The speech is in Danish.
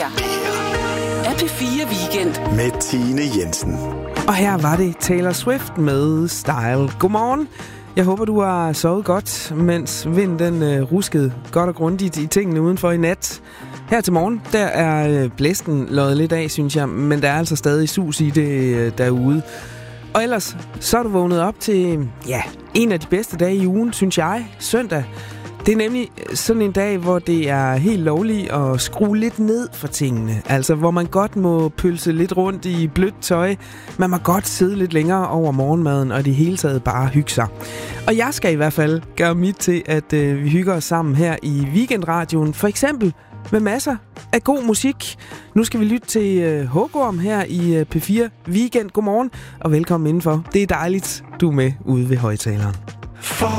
her er P4 Weekend med Tine Jensen. Og her var det Taylor Swift med Style. Godmorgen. Jeg håber, du har sovet godt, mens vinden ruskede godt og grundigt i tingene udenfor i nat. Her til morgen, der er blæsten løjet lidt af, synes jeg, men der er altså stadig sus i det derude. Og ellers, så er du vågnet op til, en af de bedste dage i ugen, synes jeg, søndag. Det er nemlig sådan en dag, hvor det er helt lovligt at skrue lidt ned for tingene. Altså, hvor man godt må pølse lidt rundt i blødt tøj. Man må godt sidde lidt længere over morgenmaden, og det hele taget bare hygge sig. Og jeg skal i hvert fald gøre mit til, at vi hygger os sammen her i Weekendradioen. For eksempel med masser af god musik. Nu skal vi lytte til Hågorm her i P4 Weekend. Godmorgen og velkommen indenfor. Det er dejligt, du er med ude ved højtaleren.